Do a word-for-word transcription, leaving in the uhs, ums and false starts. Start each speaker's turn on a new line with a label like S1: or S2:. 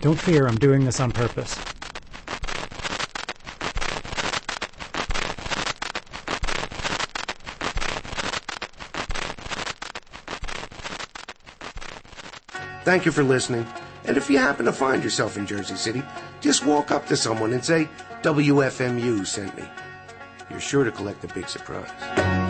S1: Don't fear, I'm doing this on purpose.
S2: Thank you for listening. And if you happen to find yourself in Jersey City, just walk up to someone and say, W F M U sent me. You're sure to collect a big surprise.